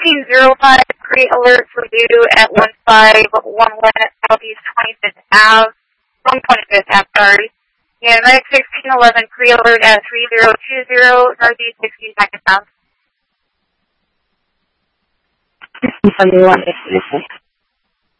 1605, pre-alert for you at 1511 Southeast 25th Ave, 125th Ave, sorry. And Medic 1611, pre-alert at 3020 Northeast 62nd Ave. 71.